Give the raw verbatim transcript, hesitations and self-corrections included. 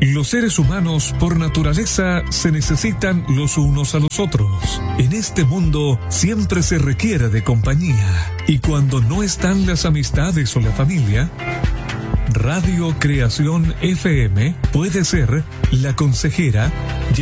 Los seres humanos, por naturaleza, se necesitan los unos a los otros. En este mundo siempre se requiere de compañía. Y cuando no están las amistades o la familia, Radio Creación F M puede ser la consejera